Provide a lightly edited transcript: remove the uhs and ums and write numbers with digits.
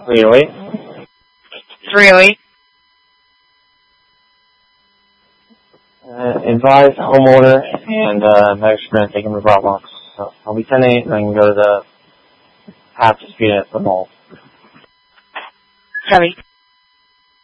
308. 308. Advise homeowner and magistrate going to take him to Dropbox. So I'll be 10-8 and I can go to the half speed at the mall. Copy.